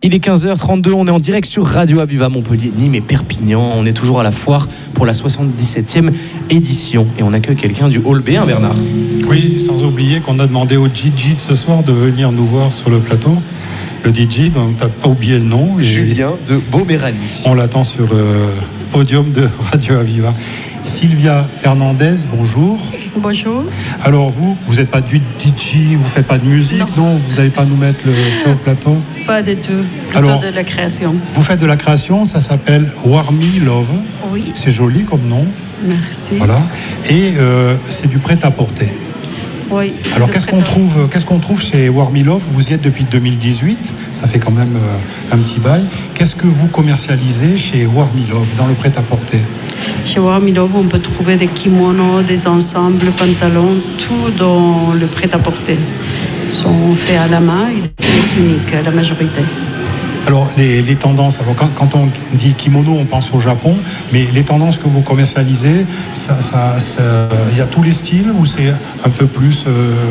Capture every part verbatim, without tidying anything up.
Il est quinze heures trente-deux, on est en direct sur Radio Aviva Montpellier, Nîmes et Perpignan. On est toujours à la foire pour la soixante-dix-septième édition. Et on accueille quelqu'un du Hall B un, Bernard. Oui, sans oublier qu'on a demandé au D J de ce soir de venir nous voir sur le plateau. Le D J, donc t'as pas oublié le nom. Julien de Beauméranie. On l'attend sur le podium de Radio Aviva. Sylvia Fernandez, bonjour. Bonjour. Alors vous, vous n'êtes pas du D J, vous ne faites pas de musique, non, non Vous n'allez pas nous mettre le feu au plateau? Pas du tout, plutôt Alors, de la création. Vous faites de la création, ça s'appelle Warmy Love. Oui. C'est joli comme nom. Merci. Voilà. Et euh, c'est du prêt-à-porter. Oui. Alors qu'est-ce qu'on trouve, qu'est-ce qu'on trouve chez Warmy Love? Vous y êtes depuis deux mille dix-huit, ça fait quand même euh, un petit bail. Qu'est-ce que vous commercialisez chez Warmy Love dans le prêt-à-porter? Chez Warmy Love, on peut trouver des kimonos, des ensembles, pantalons, tout dans le prêt-à-porter. Ils sont faits à la main et des pièces uniques, la majorité. Alors, les, les tendances, alors quand, quand on dit kimono, on pense au Japon, mais les tendances que vous commercialisez, ça, ça, ça, y a tous les styles ou c'est un peu plus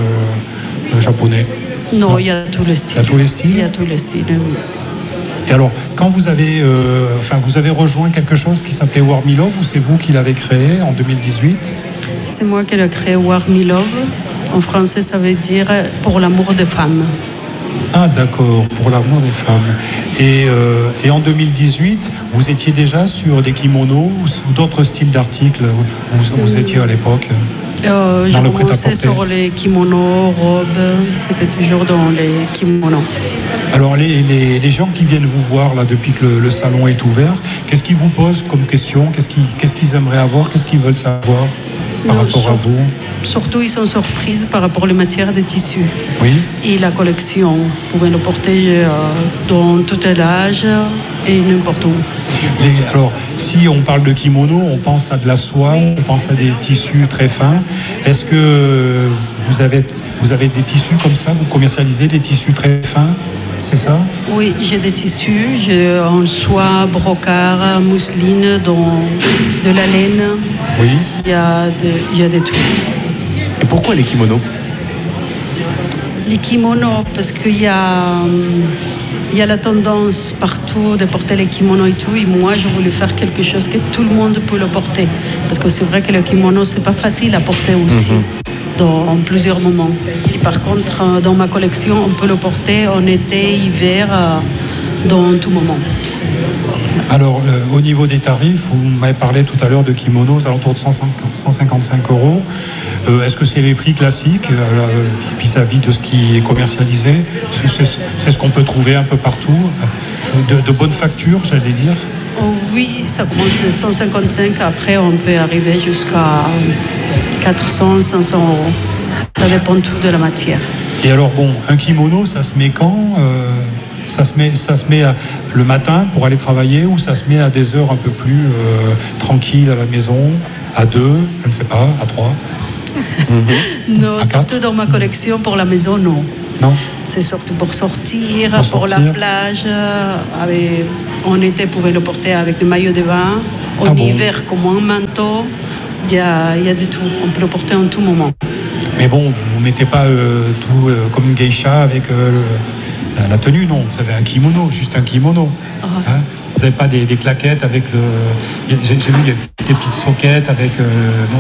euh, japonais? Non, il y a tous les styles. Il y a tous les styles? Il y a tous les styles, oui. Et alors, quand vous avez, euh, enfin, vous avez rejoint quelque chose qui s'appelait Warmy Love, ou c'est vous qui l'avez créé en deux mille dix-huit? C'est moi qui l'ai créé, Warmy Love. En français, ça veut dire pour l'amour des femmes. Ah d'accord, pour l'amour des femmes. Et, euh, et en deux mille dix-huit, vous étiez déjà sur des kimonos ou d'autres styles d'articles où vous, vous étiez à l'époque? Euh, j'ai commencé sur les kimonos, robes, c'était toujours dans les kimonos. Alors les, les, les gens qui viennent vous voir là depuis que le, le salon est ouvert, qu'est-ce qu'ils vous posent comme question? Qu'est-ce qu'ils, qu'est-ce qu'ils aimeraient avoir? Qu'est-ce qu'ils veulent savoir par non, rapport sur, à vous? Surtout, ils sont surprises par rapport aux matières des tissus. Oui. Et la collection. Vous pouvez le porter euh, dans tout l'âge et n'importe où. Les, alors, si on parle de kimono, on pense à de la soie, on pense à des tissus très fins. Est-ce que vous avez, vous avez des tissus comme ça? Vous commercialisez des tissus très fins? C'est ça? Oui, j'ai des tissus, j'ai en soie, brocart, mousseline, dans de la laine. Oui. Il y a de, il y a de tout. Et pourquoi les kimonos? Les kimonos, parce qu'il y a, il y a la tendance partout de porter les kimonos et tout. Et moi, je voulais faire quelque chose que tout le monde peut le porter. Parce que c'est vrai que le kimono, c'est pas facile à porter aussi. Mm-hmm. Dans plusieurs moments. Et par contre, dans ma collection, on peut le porter en été, hiver, dans tout moment. Alors, euh, au niveau des tarifs, vous m'avez parlé tout à l'heure de kimonos à l'entour de cent cinquante-cinq euros. Euh, est-ce que c'est les prix classiques euh, vis-à-vis de ce qui est commercialisé? c'est, c'est, c'est ce qu'on peut trouver un peu partout, de, de bonne facture, j'allais dire? Oh, oui, ça commence de cent cinquante-cinq. Après, on peut arriver jusqu'à quatre cents, cinq cents euros. Ça dépend tout de la matière. Et alors, bon, un kimono, ça se met quand? euh, ça, se met, ça se met à, le matin pour aller travailler, ou ça se met à des heures un peu plus euh, tranquilles à la maison, à deux, je ne sais pas, à trois? Mm-hmm. Non, à surtout quatre? Dans ma collection, pour la maison, non. Non. C'est surtout pour sortir, pour, pour sortir. la plage. Avec, en été, vous pouvez le porter avec le maillot de bain. En ah hiver, bon. comme un manteau. Il y a, il y a de tout. On peut le porter en tout moment. Mais bon, vous ne mettez pas euh, tout euh, comme une geisha avec euh, le, la, la tenue, non. Vous avez un kimono, juste un kimono. Ah. Hein, vous n'avez pas des, des claquettes avec le... J'ai, j'ai vu des petites soquettes avec... Euh,